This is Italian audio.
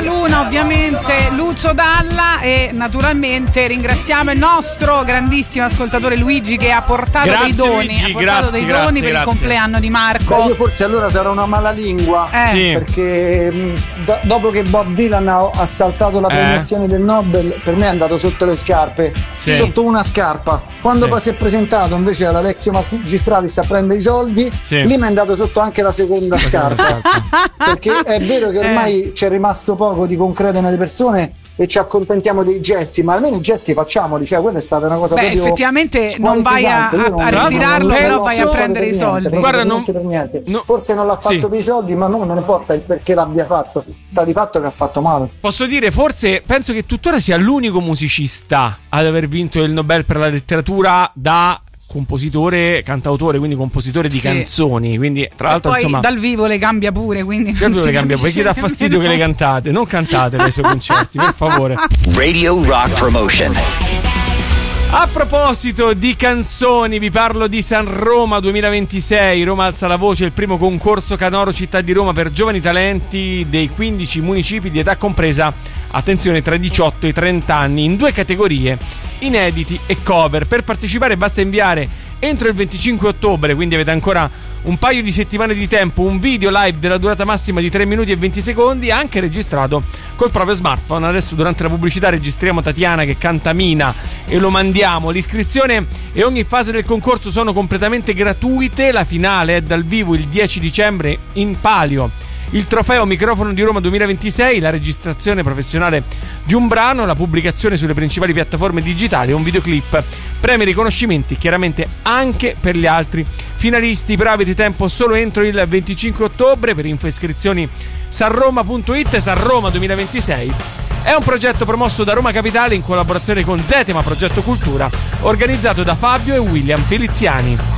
Luna, ovviamente Lucio Dalla, e naturalmente ringraziamo il nostro grandissimo ascoltatore Luigi che ha portato dei doni, per il compleanno di Marco. Io forse allora sarò una malalingua, perché dopo che Bob Dylan ha saltato la premiazione del Nobel, per me è andato sotto le scarpe, sotto una scarpa. Quando poi si è presentato invece all'Alexio Magistralis a prendere i soldi, lì mi è andato sotto anche la seconda scarpa. Perché è vero che ormai c'è rimasto poco di concreto nelle persone e ci accontentiamo dei gesti, ma almeno i gesti facciamoli, cioè quella è stata una cosa proprio effettivamente non vai a ritirarlo, però vai a prendere i soldi. Guarda, forse non l'ha fatto per i soldi, ma non importa il perché l'abbia fatto, sta di fatto che ha fatto male. Posso dire, forse penso che tuttora sia l'unico musicista ad aver vinto il Nobel per la letteratura da compositore, cantautore, quindi compositore di canzoni, quindi tra l'altro poi dal vivo le cambia pure, quindi dal vivo le cambia pure, chi dà fastidio che le cantate, non cantate nei suoi concerti, per favore. Radio Rock Promotion. A proposito di canzoni, vi parlo di Sanroma 2026. Roma alza la voce, il primo concorso Canoro Città di Roma per giovani talenti dei 15 municipi di età compresa, attenzione, tra i 18 e i 30 anni, in 2 categorie, inediti e cover. Per partecipare basta inviare entro il 25 ottobre, quindi avete ancora un paio di settimane di tempo, un video live della durata massima di 3 minuti e 20 secondi, anche registrato col proprio smartphone. Adesso durante la pubblicità registriamo Tatiana che canta Mina e lo mandiamo. L'iscrizione e ogni fase del concorso sono completamente gratuite. La finale è dal vivo il 10 dicembre in palio il trofeo Microfono di Roma 2026, la registrazione professionale di un brano, la pubblicazione sulle principali piattaforme digitali e un videoclip. Premi e riconoscimenti chiaramente anche per gli altri finalisti, però avete tempo solo entro il 25 ottobre. Per info e iscrizioni sanroma.it. Sanroma 2026 è un progetto promosso da Roma Capitale in collaborazione con Zetema Progetto Cultura, organizzato da Fabio e William Feliziani.